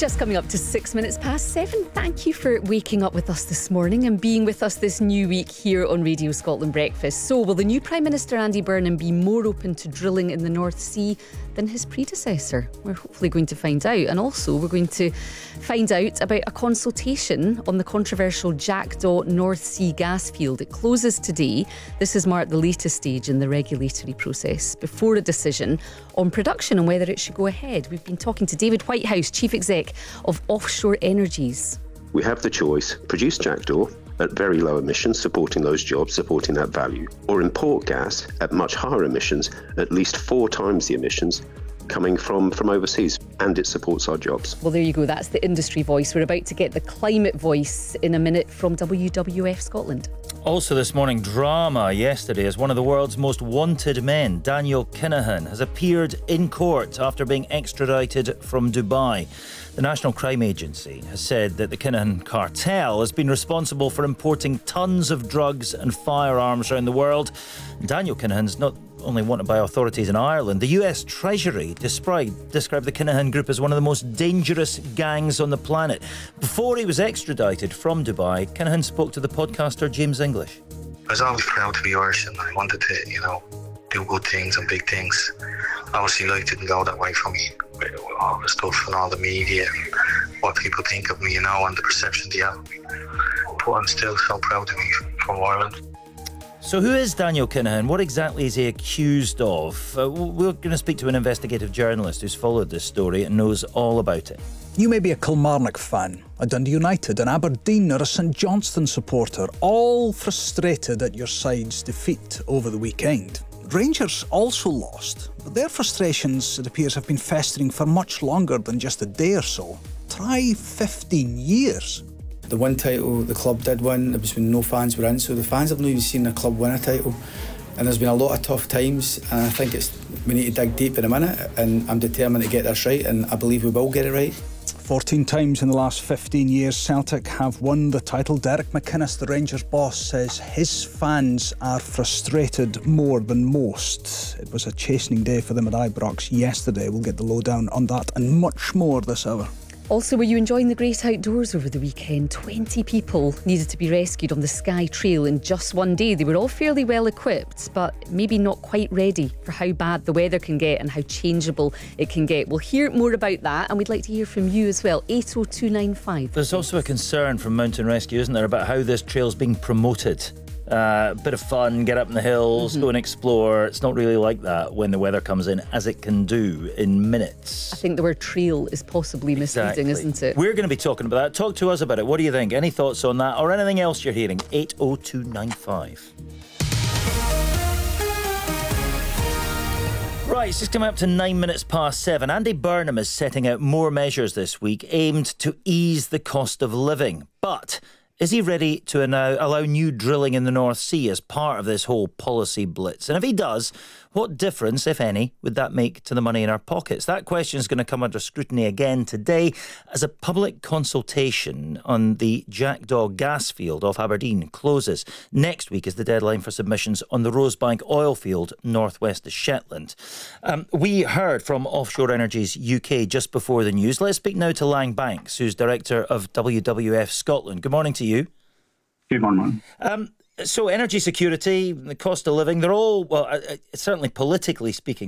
Just coming up to 6 minutes past 7. Thank you for waking up with us this morning and being with us this new week here on Radio Scotland Breakfast. So, will the new Prime Minister Andy Burnham be more open to drilling in the North Sea than his predecessor? We're hopefully going to find out. And also, we're going to find out about a consultation on the controversial Jackdaw North Sea gas field. It closes today. This has marked the latest stage in the regulatory process before a decision on production and whether it should go ahead. We've been talking to David Whitehouse, Chief Exec of Offshore Energies. We have the choice: produce Jackdaw at very low emissions, supporting those jobs, supporting that value, or import gas at much higher emissions, at least 4 times the emissions coming from overseas, and it supports our jobs. Well, there you go. That's the industry voice. We're about to get the climate voice in a minute from WWF Scotland. Also this morning, drama yesterday as one of the world's most wanted men, Daniel Kinahan, has appeared in court after being extradited from Dubai. The National Crime Agency has said that the Kinahan cartel has been responsible for importing tons of drugs and firearms around the world. Daniel Kinahan's not only wanted by authorities in Ireland. The US Treasury described the Kinahan Group as one of the most dangerous gangs on the planet. Before he was extradited from Dubai, Kinahan spoke to the podcaster James English. I was always proud to be Irish, and I wanted to, do good things and big things. Obviously, life didn't go that way for me. With all the stuff and all the media and what people think of me, and the perception they have of me. But I'm still so proud to be from Ireland. So who is Daniel Kinahan? What exactly is he accused of? We're going to speak to an investigative journalist who's followed this story and knows all about it. You may be a Kilmarnock fan, a Dundee United, an Aberdeen or a St Johnstone supporter, all frustrated at your side's defeat over the weekend. Rangers also lost, but their frustrations, it appears, have been festering for much longer than just a day or so. Try 15 years. The one title the club did win, it was when no fans were in, so the fans have not even seen a club win a title. And there's been a lot of tough times, and I think we need to dig deep in a minute, and I'm determined to get this right, and I believe we will get it right. 14 times in the last 15 years, Celtic have won the title. Derek McInnes, the Rangers boss, says his fans are frustrated more than most. It was a chastening day for them at Ibrox yesterday. We'll get the lowdown on that and much more this hour. Also, were you enjoying the great outdoors over the weekend? 20 people needed to be rescued on the Skye Trail in just one day. They were all fairly well equipped, but maybe not quite ready for how bad the weather can get and how changeable it can get. We'll hear more about that, and we'd like to hear from you as well. 80295. There's also a concern from Mountain Rescue, isn't there, about how this trail's being promoted. Bit of fun, get up in the hills, go and explore. It's not really like that when the weather comes in, as it can do in minutes. I think the word trail is possibly misleading, isn't it? We're going to be talking about that. Talk to us about it. What do you think? Any thoughts on that or anything else you're hearing? 80295. Right, it's just coming up to 9 minutes past 7. Andy Burnham is setting out more measures this week aimed to ease the cost of living. But is he ready to allow new drilling in the North Sea as part of this whole policy blitz? And if he does, what difference, if any, would that make to the money in our pockets? That question is going to come under scrutiny again today as a public consultation on the Jackdaw gas field off Aberdeen closes. Next week is the deadline for submissions on the Rosebank oil field northwest of Shetland. We heard from Offshore Energies UK just before the news. Let's speak now to Lang Banks, who's Director of WWF Scotland. Good morning to you. Good morning. So energy security, the cost of living, they're all, well, certainly politically speaking,